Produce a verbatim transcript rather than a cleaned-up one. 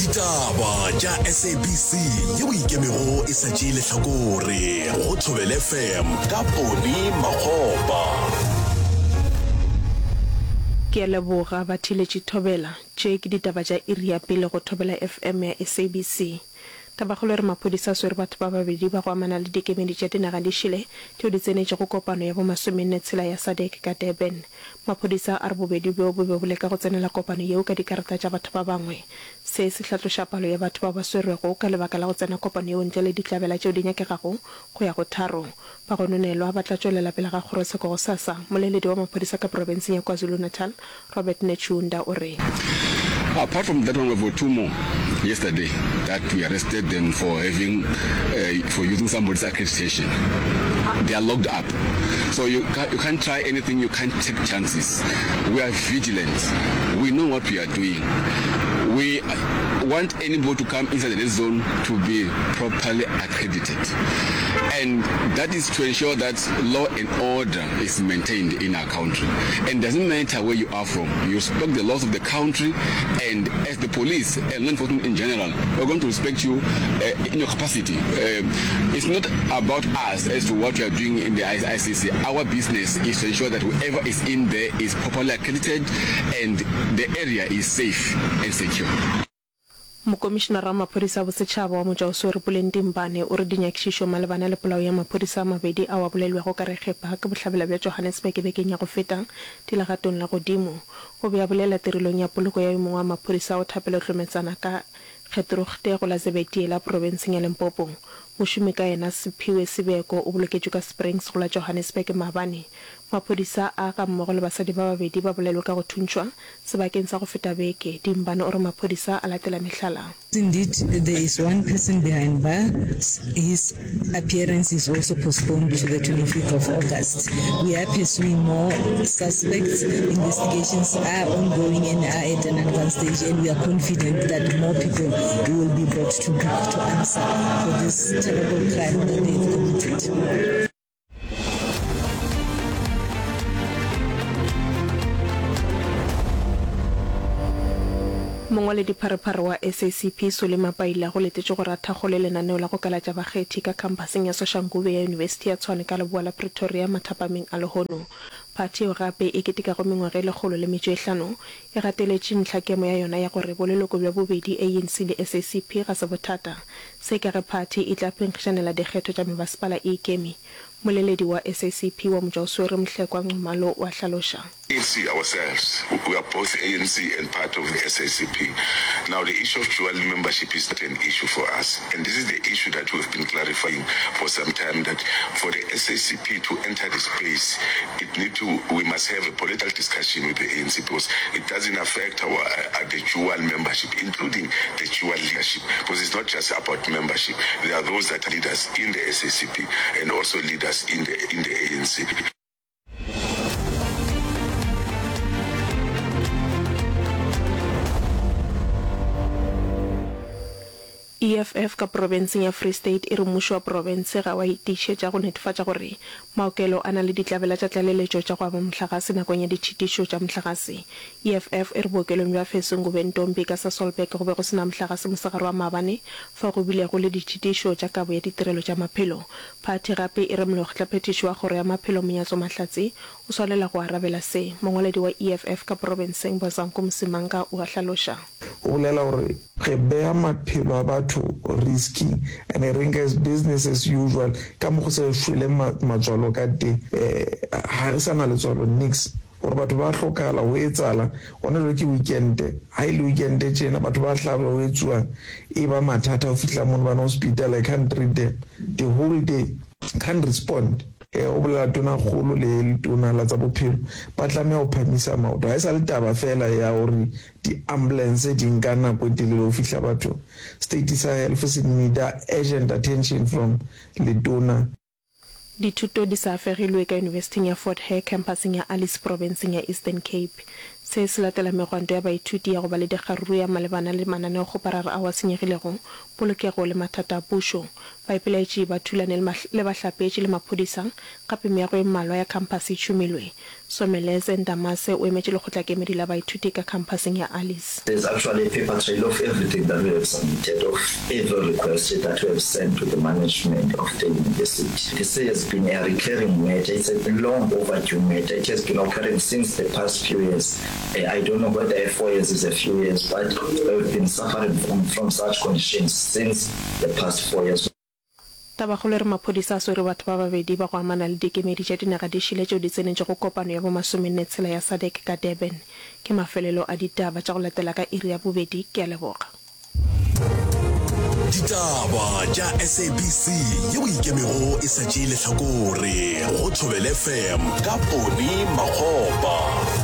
Ditaba tša S A B C ye o ikemego e sa tšee lehlakore go Thobela F M ka Poni Makgopa. Ke a leboga ba thiletše Thobela tše ke ditaba tša iri ya pele go Thobela F M ya S A B C. Tabagolo re maphodisa swere batho ba babedi ba go amana le dikemedi tša dinaga di šile tšeo di tsenetše go kopano ya bo masomenne tshela ya SADC ka Durban. Maphodisa a re bobedi beo bo be bo leka go tsenela kopano yeo ka dikarata tša batho ba bangwe. Se se hlatloša palo ya batho ba ba swerego ka lebaka la go tsena kopano yeo ntle le ditlabela tšeo di nyakegago go ya go tharo. Ba go nonelwa ba tla tšwelela pele ga kgorotsheko go sasa. Moleledi wa maphodisa ka provinseng ya KwaZulu-Natal Robert Nechunda o re apart from that one, we have two more yesterday that we arrested them for having, uh, for using somebody's accreditation. They are locked up. So you can't, you can't try anything, you can't take chances. We are vigilant. We know what we are doing. We want anybody to come inside the zone to be properly accredited. And that is to ensure that law and order is maintained in our country. And it doesn't matter where you are from. You respect the laws of the country, and as the police and law enforcement in general, we're going to respect you uh, in your capacity. Uh, it's not about us as to what we are doing in the I C C. Our business is to ensure that whoever is in there is properly accredited and the area is safe and secure. Mokomishenara wa maphodisa bo setšhaba wa Mojaoswere Puleng Mbane o re dinyakišišo malebana le polao ya maphodisa a mabedi a wa bolelwego ka rekgepa ka bohlabela bja Johannesburg bekeng ya go feta tilagatong la godimo. O be a bolela tirilong ya poloko ya mongwe wa maphodisa o thapelo tlhometsana ka kgetorogte go la Zebeti la provinseng ya Limpopo. Mošomi ka yena Sephiwe Sebeko o boloketšwe ka Springs go la Johannesburg maabane. Maphodisa a ga mmogo le basadi ba babedi ba bolelwe ka go thuntšwa sebakeng sa go feta beke. Dimbane o re maphodisa a latela mehlala. Indeed, there is one person behind bars. His appearance is also postponed to the twenty-fifth of August. We are pursuing more suspects. Investigations are ongoing and are at an advanced stage, and we are confident that more people will be brought to to answer for this terrible crime that they have committed. Mongwe le dipharephare wa S A C P Solema Paila go letetše go rata go le lenaneo la go kalatša bakgethi ka kampaseng ya Soshanguve ya University ya Tshwane ka leboa la Pretoria mathapameng a lehono. Phathi eo gape e keteka go mengwaga e lekgolo le metšo e hlano e gateletše ntlhakemo ya yona ya gore boleloko bja bobedi A N C le S A C P ga se bothata. Se ka re phathi e tla phenkgišanela dikgetho tša mebaspala e ikemi. Moleledi wa S A C P wa Mojaoswere Mhlekwa Nxumalo wa hlaloša. A N C ourselves, we are both A N C and part of the S A C P. Now the issue of dual membership is not an issue for us, and this is the issue that we've been clarifying for some time, that for the S A C P to enter this space, it need to, we must have a political discussion with the A N C, because it doesn't affect our uh, the dual membership, including the dual leadership, because it's not just about membership. There are those that are leaders in the S A C P and also leaders in the in the A N C. E F F ka provinseng ya Free State e re mmušo wa province ga wa itišetša go netefatša gore maokelo a na le ditlabela tša tlaleletšo tša go aba mohlagase nakong ya ditšhitišo tša mohlagase. E F F e re bookelong bja Fesengube Ntombi ka Sasolburg go be go sena mohlagase mosegare wa maabane fa go bilego le ditšhitišo tša kabo ya ditirelo tša maphelo. Phathi gape e re molekgotlaphethiši wa kgoro ya maphelo Monyatso Mahlatsi o swalela go arabela se. Mongwaledi wa E F F ka provinseng Bozanko Msimanga o a hlaloša. O bolela gore ge bea maphelo a batho risky and e renka as business as usual ka mo go se file matswalo ka te ha re sana le tswalo nix gore batho ba hlokala o etsala ona le ke weekend ha ile weekend tšena batho ba hlaba o etsuang e ba mathata o fihla mo ba no hospital I can't treat them the whole day, can't respond. E o bolela tona golo le tona la tsa bophelo ba tlameha go phamisa maoto ha isa le taba fela ya gore di ambulance di nka nako telele o fihla batho. State sa health se need urgent attention from le tona. Dithuto di sa afegilwe ka University ya Fort Hare campuseng ya Alice provinceng ya Eastern Cape. se se latela megwanto ya baithuti ya go ba le dikgaruru ya malebana le mananeo go parara a wa senyegilego polokego le mathata a puso ba ipelaetše ba thulane le bahlapetše le maphodisa gape meago e mmalwa ya campus e tšhomilwe Someleze Ndamase o emetše lekgotla kemedi la baithuti ka campuseng ya Alice. There's actually a paper trail of everything that we have submitted, of every request that we have sent to the management of the university. This has been a recurring matter. It's a long overdue matter. It has been occurring since the past few years. I don't know whether four years is a few years, but we've been suffering from, from such conditions since the past four years. Tabagolo re maphodisa a swere batho ba babedi ba go amana le dikemedi tša dinaga di šile tšeo di tsenetše go kopano ya bo masomenne tshela ya SADC ka Durban ke mafelelo a ditaba tša go latela ka iri ya bobedi ke a leboga. Ditaba tša S A B C yeo ikemego e sa tšeele hlakore go Thobela F M ka Poni Makgopa.